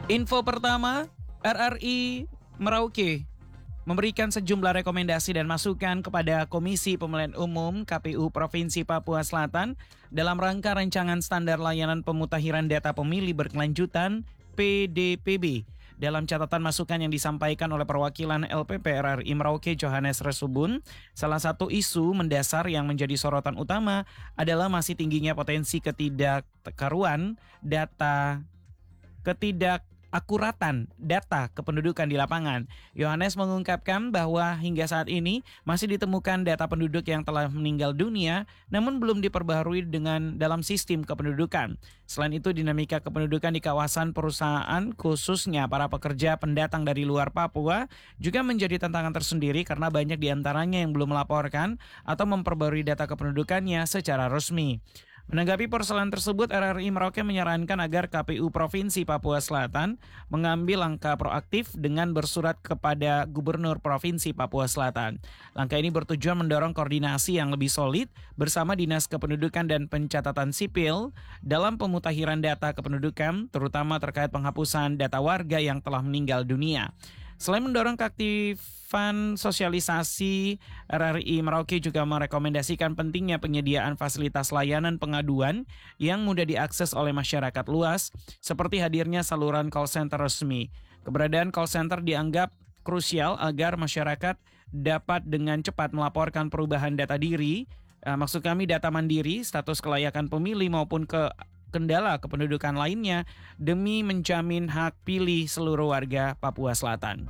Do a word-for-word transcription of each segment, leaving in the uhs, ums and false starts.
Info pertama, R R I Merauke memberikan sejumlah rekomendasi dan masukan kepada Komisi Pemilihan Umum K P U Provinsi Papua Selatan dalam rangka Rancangan Standar Layanan Pemutahiran Data Pemilih Berkelanjutan P D P B. Dalam catatan masukan yang disampaikan oleh perwakilan L P P R R I Merauke Johannes Resubun, salah satu isu mendasar yang menjadi sorotan utama adalah masih tingginya potensi ketidakkaruan data ketidak akuratan data kependudukan di lapangan. Yohanes mengungkapkan bahwa hingga saat ini masih ditemukan data penduduk yang telah meninggal dunia namun belum diperbaharui dengan dalam sistem kependudukan. Selain itu, dinamika kependudukan di kawasan perusahaan khususnya para pekerja pendatang dari luar Papua juga menjadi tantangan tersendiri karena banyak di antaranya yang belum melaporkan atau memperbarui data kependudukannya secara resmi. Menanggapi persoalan tersebut, R R I Merauke menyarankan agar K P U Provinsi Papua Selatan mengambil langkah proaktif dengan bersurat kepada Gubernur Provinsi Papua Selatan. Langkah ini bertujuan mendorong koordinasi yang lebih solid bersama Dinas Kependudukan dan Pencatatan Sipil dalam pemutahiran data kependudukan, terutama terkait penghapusan data warga yang telah meninggal dunia. Selain mendorong keaktifan sosialisasi, R R I Merauke juga merekomendasikan pentingnya penyediaan fasilitas layanan pengaduan yang mudah diakses oleh masyarakat luas, seperti hadirnya saluran call center resmi. Keberadaan call center dianggap krusial agar masyarakat dapat dengan cepat melaporkan perubahan data diri, eh, maksud kami data mandiri, status kelayakan pemilih maupun ke kendala kependudukan lainnya demi menjamin hak pilih seluruh warga Papua Selatan.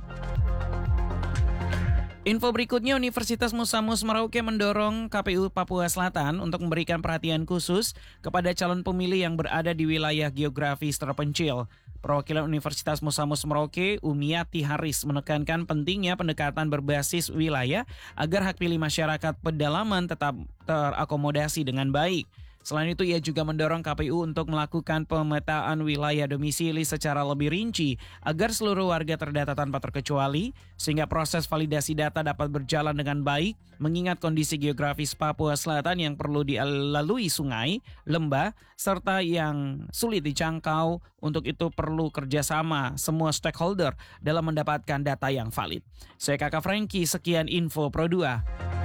Info berikutnya, Universitas Musamus Merauke mendorong K P U Papua Selatan untuk memberikan perhatian khusus kepada calon pemilih yang berada di wilayah geografis terpencil. Perwakilan Universitas Musamus Merauke, Umiati Haris, menekankan pentingnya pendekatan berbasis wilayah agar hak pilih masyarakat pedalaman tetap terakomodasi dengan baik. Selain itu, ia juga mendorong K P U untuk melakukan pemetaan wilayah domisili secara lebih rinci agar seluruh warga terdata tanpa terkecuali, sehingga proses validasi data dapat berjalan dengan baik, mengingat kondisi geografis Papua Selatan yang perlu dilalui sungai, lembah, serta yang sulit dijangkau. Untuk itu perlu kerjasama semua stakeholder dalam mendapatkan data yang valid. Saya Kakak Franky, sekian info Pro dua.